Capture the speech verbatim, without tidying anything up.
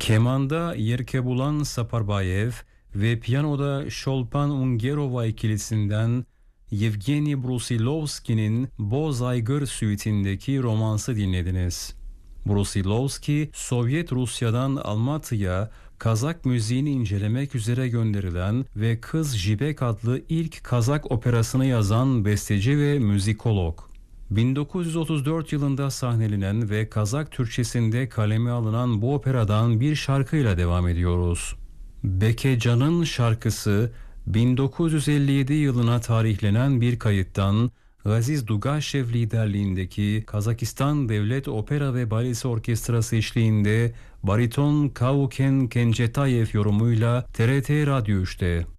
Kemanda Yerkebulan Saparbayev ve piyanoda Şolpan Ungerova ikilisinden Yevgeni Brusilovski'nin Boz Aygır Suite'indeki romansı dinlediniz. Brusilovski, Sovyet Rusya'dan Almatı'ya Kazak müziğini incelemek üzere gönderilen ve Kız Jibek adlı ilk Kazak operasını yazan besteci ve müzikolog. bin dokuz yüz otuz dört yılında sahnelenen ve Kazak Türkçesinde kaleme alınan bu operadan bir şarkıyla devam ediyoruz. Bekecan'ın şarkısı bin dokuz yüz elli yedi yılına tarihlenen bir kayıttan Aziz Dugaşev liderliğindeki Kazakistan Devlet Opera ve Balesi Orkestrası eşliğinde bariton Kauken Kencetayev yorumuyla T R T Radyo üçte.